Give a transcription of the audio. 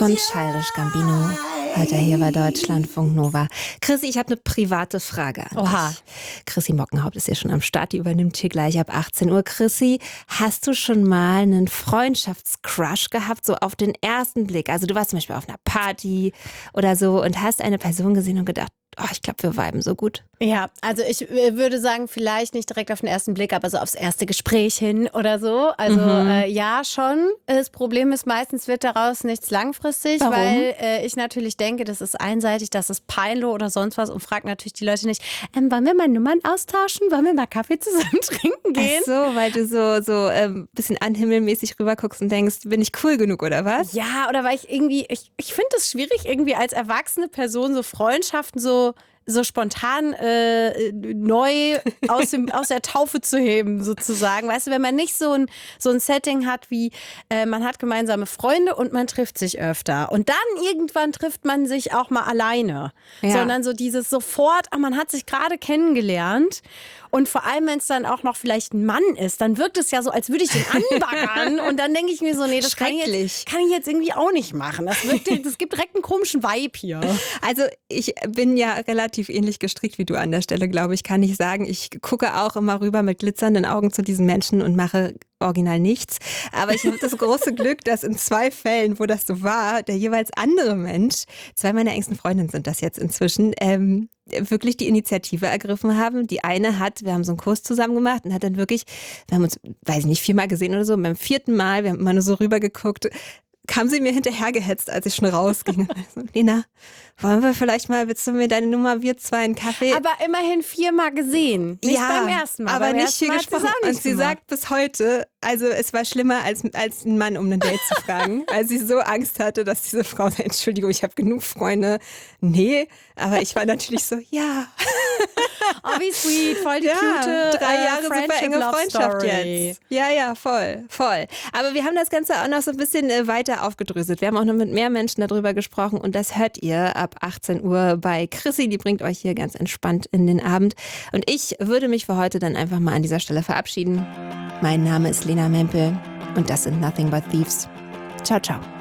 von Childish Gambino. Heute hier bei Deutschlandfunk Nova. Chrissy, ich habe eine private Frage an dich. Chrissy Mockenhaupt ist ja schon am Start, die übernimmt hier gleich ab 18 Uhr. Chrissy, hast du schon mal einen Freundschaftscrush gehabt, so auf den ersten Blick? Also du warst zum Beispiel auf einer Party oder so und hast eine Person gesehen und gedacht, oh, ich glaube, wir viben so gut. Ja, also ich würde sagen, vielleicht nicht direkt auf den ersten Blick, aber so aufs erste Gespräch hin oder so. Also ja, schon. Das Problem ist, meistens wird daraus nichts langfristig, Warum? Weil ich natürlich denke, das ist einseitig, das ist peinlich oder sonst was und frage natürlich die Leute nicht, wollen wir mal Nummern austauschen? Wollen wir mal Kaffee zusammen trinken gehen? Ach so, weil du so bisschen anhimmelmäßig rüber guckst und denkst, bin ich cool genug oder was? Ja, oder weil ich irgendwie, ich finde es schwierig, irgendwie als erwachsene Person so Freundschaften so spontan neu aus der Taufe zu heben, sozusagen. Weißt du, wenn man nicht so ein Setting hat wie, man hat gemeinsame Freunde und man trifft sich öfter. Und dann irgendwann trifft man sich auch mal alleine. Ja. Sondern so dieses sofort, man hat sich gerade kennengelernt. Und vor allem, wenn es dann auch noch vielleicht ein Mann ist, dann wirkt es ja so, als würde ich den anbaggern. Und dann denke ich mir so, nee, das kann ich jetzt irgendwie auch nicht machen. Das gibt direkt einen komischen Vibe hier. Also ich bin ja relativ ähnlich gestrickt wie du an der Stelle, glaube ich, kann ich sagen. Ich gucke auch immer rüber mit glitzernden Augen zu diesen Menschen und mache original nichts. Aber ich habe das große Glück, dass in 2 Fällen, wo das so war, der jeweils andere Mensch, 2 meiner engsten Freundinnen sind das jetzt inzwischen, wirklich die Initiative ergriffen haben. Die eine wir haben so einen Kurs zusammen gemacht und hat dann wirklich, wir haben uns, weiß ich nicht, 4-mal gesehen oder so, beim 4. Mal, wir haben immer nur so rübergeguckt, kam sie mir hinterhergehetzt, als ich schon rausging. Also, Lena, wollen wir vielleicht mal, willst du mir deine Nummer, wir 2 einen Kaffee? Aber immerhin 4-mal gesehen. Nicht beim ersten Mal. Aber nicht viel gesprochen. Und sie sagt bis heute, also es war schlimmer, als einen Mann um ein Date zu fragen, weil sie so Angst hatte, dass diese Frau sagt, Entschuldigung, ich habe genug Freunde. Nee, aber ich war natürlich so, ja. Oh, wie sweet, voll die cute 3 Jahre super enge Freundschaft Story. jetzt. Ja, voll. Aber wir haben das Ganze auch noch so ein bisschen weiter aufgedröselt. Wir haben auch noch mit mehr Menschen darüber gesprochen und das hört ihr ab 18 Uhr bei Chrissy. Die bringt euch hier ganz entspannt in den Abend. Und ich würde mich für heute dann einfach mal an dieser Stelle verabschieden. Mein Name ist Lena Mempel und das sind Nothing But Thieves. Ciao, ciao.